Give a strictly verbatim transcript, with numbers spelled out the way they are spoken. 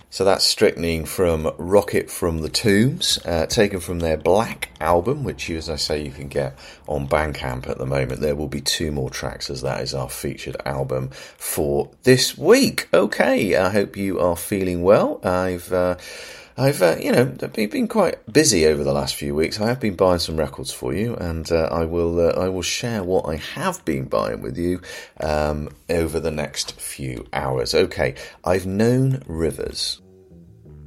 So that's Strychnine from Rocket from the Tombs, uh, taken from their Black album, which, you, as I say, you can get on Bandcamp at the moment. There will be two more tracks, as that is our featured album for this week. Okay, I hope you are feeling well. I've... Uh, I've, uh, you know, been quite busy over the last few weeks. I have been buying some records for you, and uh, I will uh, I will share what I have been buying with you um, over the next few hours. Okay, I've known Rivers